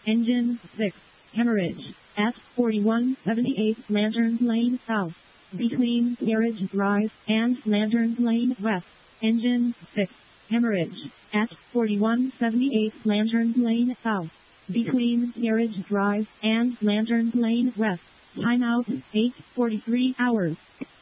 Engine 6. Hemorrhage. At 4178 Lantern Lane South. Between Garage Drive and Lantern Lane West. Engine 6. Hemorrhage. At 4178 Lantern Lane South. Between Garage Drive and Lantern Lane West. Timeout 8:43 hours.